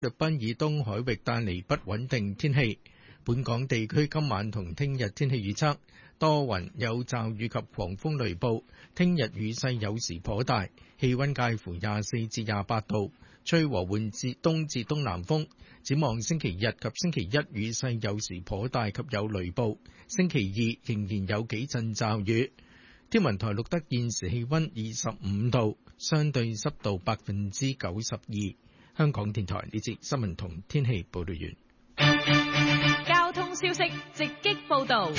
菲律賓以東海域帶嚟不穩定天氣。本港地區今晚同聽日天氣預測，多雲有驟雨及狂風雷暴，聽日雨勢有時頗大，氣溫介乎24至28度，吹和緩至東至東南風。展望星期日及星期一雨勢有時頗大及有雷暴，星期二仍然有幾陣驟雨。天文台錄得現時氣溫25度，相對濕度92%。香港電台呢節新聞同天氣報道完。 交通消息直擊報道。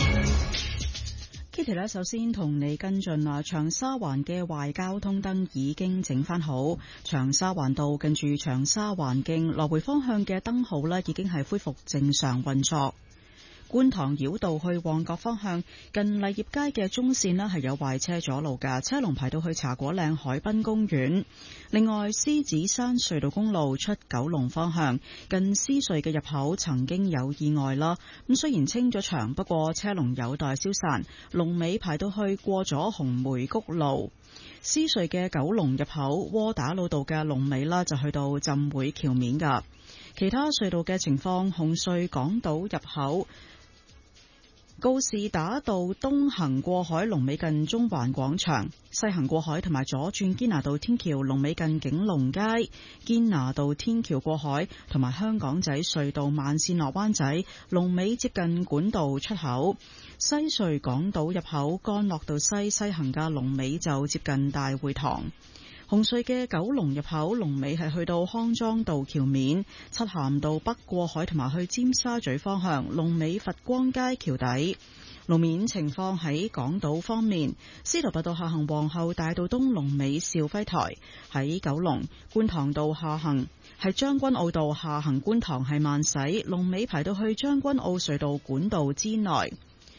Kitty 呢，首先同你跟進啦，長沙灣嘅壞交通燈已經整翻好，長沙灣道近住長沙灣徑來回方向嘅燈號呢已經係恢復正常運作。觀塘繞道去旺角方向，近麗業街嘅中線呢係有壞車阻路㗎，車龍排到去茶果嶺海濱公園。另外，獅子山隧道公路出九龍方向，近獅隧嘅入口曾經有意外啦。咁雖然清咗場，不過車龍有待消散，龍尾排到去過咗紅梅谷路。獅隧嘅九龍入口窩打老道嘅龍尾啦，就去到浸會橋面㗎。其他隧道嘅情況，紅隧港島入口告士打道東行過海龍尾近中環廣場，西行過海同埋左轉堅拿道天橋龍尾近景隆街，堅拿道天橋過海同埋香港仔隧道慢線落灣仔龍尾接近管道出口，西隧港島入口干諾道西行嘅龍尾就接近大會堂。紅隧嘅九龍入口龍尾係去到康莊道橋面，漆咸道北過海同埋去尖沙咀方向龍尾佛光街橋底。路面情況喺港島方面，司徒拔道下行皇后大道東龍尾兆輝台，喺九龍觀塘道下行係將軍澳道下行觀塘係慢駛，龍尾排到去將軍澳隧道管道之內。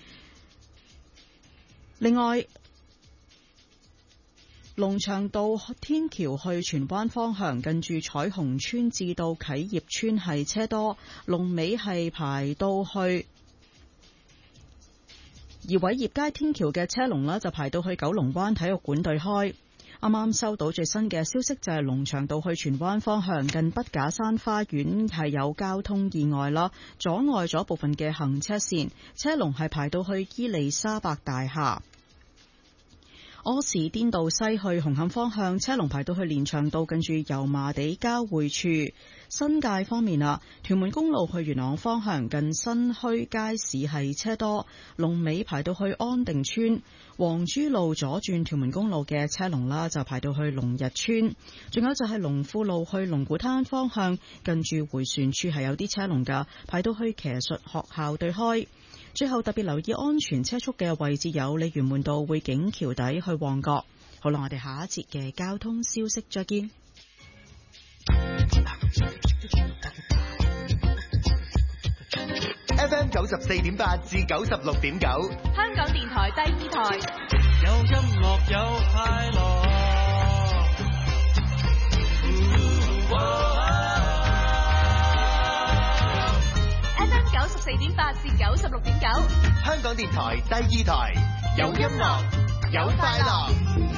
另外，龍翔道天橋去荃灣方向，近住彩虹村至到啟業村係車多，龍尾係排到去而偉業街天橋嘅車龍呢就排到去九龍灣體育館對開。啱啱收到最新嘅消息，就係龍翔道去荃灣方向近筆架山花園係有交通意外啦，阻礙咗部分嘅行車線，車龍係排到去伊利沙伯大廈。柯士甸道西去紅磡方向，車龍排到去連翔道近住油麻地交匯處。新界方面啦，屯門公路去元朗方向近新墟街市係車多，龍尾排到去安定村。黃珠路左轉屯門公路嘅車龍啦，就排到去龍日村。仲有就係龍富路去龍鼓灘方向，近住迴旋處係有啲車龍噶，排到去騎術學校對開。最後特別留意安全車速嘅位置有鯉魚門道匯景橋底去旺角。好啦，我哋下一節嘅交通消息再見。 FM 94.8至96.9， 香港電台第二台。 有音樂有快樂。 FM 94.8至96.9， 香港電台第二台，有音樂有快樂。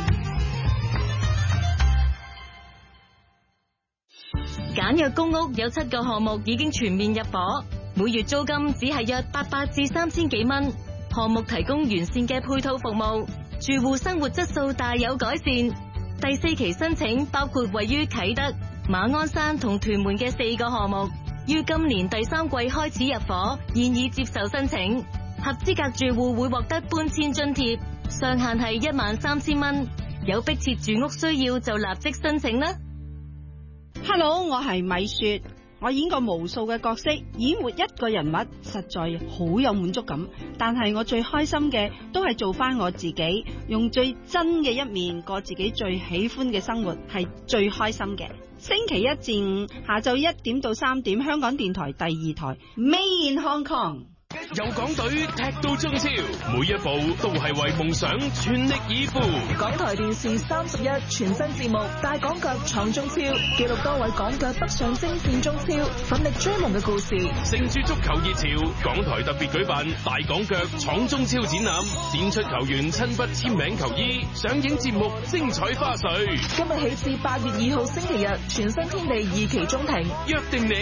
簡約公屋有7個項目已經全面入伙，每月租金只係約800至3000幾蚊。項目提供完善嘅配套服務，住戶生活質素大有改善。第4期申請包括位於啟德、馬鞍山同屯門嘅4個項目，於今年第3季開始入伙，現已接受申請。合資格住戶會獲得搬遷津貼，上限係13000蚊。有迫切住屋需要就立即申請啦。 Hello， 我係米雪，我演過無數嘅角色，演活一個人物實在好有滿足感。但係我最開心嘅都係做翻我自己，用最真嘅一面過自己最喜歡嘅生活，係最開心嘅。星期一至五下晝1點到3點，香港電台第二台 Made in Hong Kong。 有港隊踢到中超，每一步都係為夢想全力以赴。 港台電視31全新節目《大港腳闖中超》，記錄多位港腳北上征戰中超，奮力追夢嘅故事。 乘住足球熱潮，港台特別舉辦《大港腳闖中超》展覽，展出球員親筆簽名球衣，上映節目精彩花絮。 今日起至8月2號星期日，全新天地2期中庭， 約定你。